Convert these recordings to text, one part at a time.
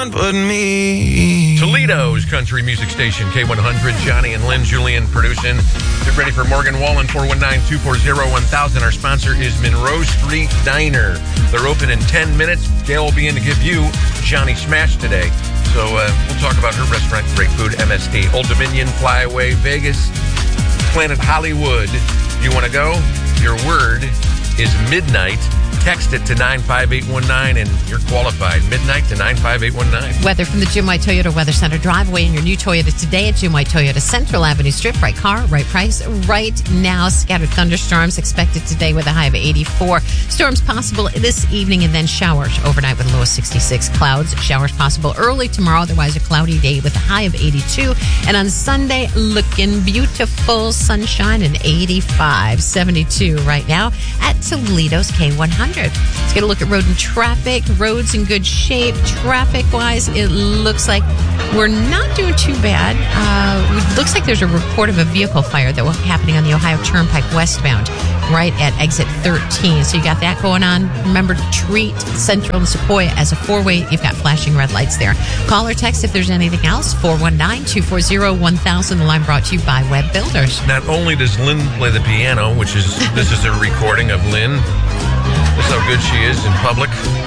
But me. Toledo's country music station, K100. Johnny and Lynn, Julian producing. Get ready for Morgan Wallen, 419-240-1000. Our sponsor is Monroe Street Diner. They're open in 10 minutes. Gail will be in to give you Johnny Smash today. So we'll talk about her restaurant, great food, MSD. Old Dominion, Flyaway, Vegas, Planet Hollywood. You want to go? Your word is midnight. Text it to 95819 and you're qualified. Midnight to 95819. Weather from the Jim White Toyota Weather Center. Drive away in your new Toyota today at Jim White Toyota Central Avenue Strip. Right car, right price, right now. Scattered thunderstorms expected today with a high of 84. Storms possible this evening and then showers overnight with a low of 66. Clouds, showers possible early tomorrow. Otherwise a cloudy day with a high of 82. And on Sunday, looking beautiful. Sunshine and 85. 72 right now at Toledo's K100. Let's get a look at road and traffic. Roads in good shape. Traffic-wise, it looks like we're not doing too bad. It looks like there's a report of a vehicle fire that was happening on the Ohio Turnpike westbound, right at exit 13. So you got that going on. Remember to treat Central and Sequoia as a four-way. You've got flashing red lights there. Call or text if there's anything else. 419-240-1000. The line brought to you by Web Builders. Not only does Lynn play the piano, this is a recording of Lynn. This is how good she is in public.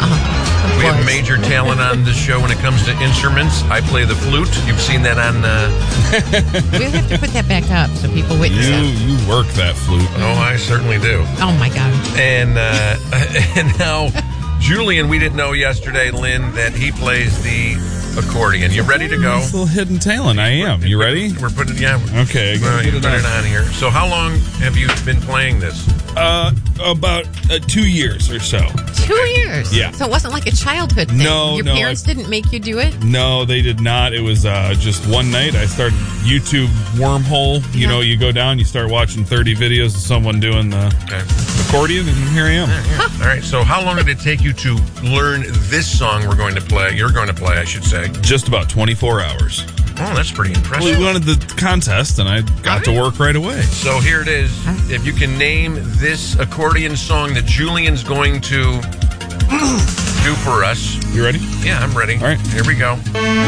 We have major talent on this show when it comes to instruments. I play the flute. You've seen that on... We'll have to put that back up so people witness it. You work that flute. Oh, I certainly do. Oh, my God. And now, Julian, we didn't know yesterday, Lynn, that he plays the accordion. You ready to go? It's a little hidden talent. I am. You ready? We're putting it, Okay. Put it on here. So how long have you been playing this? About 2 years or so. 2 years? Yeah. So it wasn't like a childhood thing? No, Your parents didn't make you do it? No, they did not. It was just one night. I started YouTube wormhole. You know, you go down, you start watching 30 videos of someone doing the accordion, and here I am. Yeah. All right. So how long did it take you to learn this song you're going to play, I should say? Just about 24 hours. Oh, that's pretty impressive. Well, we wanted the contest, and I got to work right away. So here it is. If you can name this accordion song that Julian's going to do for us. You ready? Yeah, I'm ready. All right. Here we go.